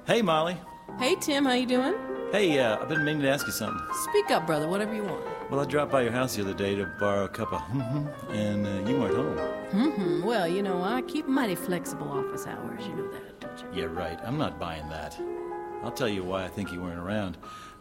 Hey, Molly. Hey, Tim, how you doing? Hey, I've been meaning to ask you something. Speak up, brother, whatever you want. Well, I dropped by your house the other day to borrow a cup of and you weren't home. Well, you know, I keep mighty flexible office hours. You know that, don't you? Yeah, right. I'm not buying that. I'll tell you why I think you weren't around.